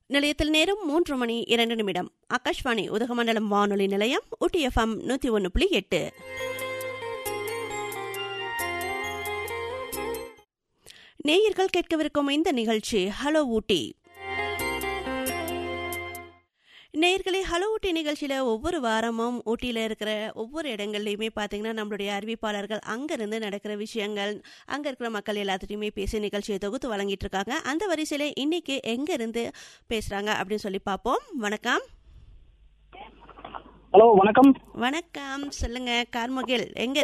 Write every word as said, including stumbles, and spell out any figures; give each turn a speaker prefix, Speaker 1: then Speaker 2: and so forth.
Speaker 1: நிலையத்தில் நேரம் மூன்று மணி இரண்டு நிமிடம். ஆகாஷ்வாணி உதகமண்டலம் வானொலி நிலையம் ஊட்டி எஃப்எம் நூத்தி ஒன்னு புள்ளி எட்டு. நேயர்கள் கேட்கவிருக்கும் இந்த நிகழ்ச்சி ஹலோ ஊட்டி. நேயர்களே, ஹலோ ஊட்டி நிகழ்ச்சியில் ஒவ்வொரு வாரமும் ஊட்டியில் இருக்கிற ஒவ்வொரு இடங்கள்லையுமே பார்த்தீங்கன்னா நம்மளுடைய அறிவிப்பாளர்கள் அங்கேருந்து நடக்கிற விஷயங்கள், அங்கே இருக்கிற மக்கள் எல்லாத்துட்டையுமே பேசி நிகழ்ச்சியை தொகுத்து வழங்கிட்டு இருக்காங்க. அந்த வரிசையில் இன்னைக்கு எங்கேருந்து பேசுகிறாங்க அப்படின்னு சொல்லி பார்ப்போம். வணக்கம்.
Speaker 2: ஹலோ, வணக்கம்.
Speaker 1: வணக்கம், சொல்லுங்க. கார்முகில் எங்க